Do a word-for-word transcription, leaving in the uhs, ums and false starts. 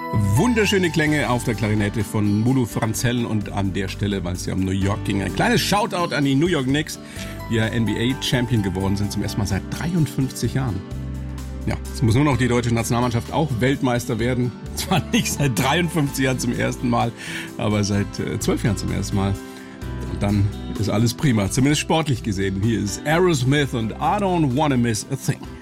Wunderschöne Klänge auf der Klarinette von Mulu Franzell und an der Stelle, weil es ja um New York ging, ein kleines Shoutout an die New York Knicks, die ja N B A-Champion geworden sind, zum ersten Mal seit dreiundfünfzig Jahren. Ja, jetzt muss nur noch die deutsche Nationalmannschaft auch Weltmeister werden. Zwar nicht seit dreiundfünfzig Jahren zum ersten Mal, aber seit zwölf Jahren zum ersten Mal. Und dann ist alles prima, zumindest sportlich gesehen. Hier ist Aerosmith und I Don't Wanna Miss a Thing.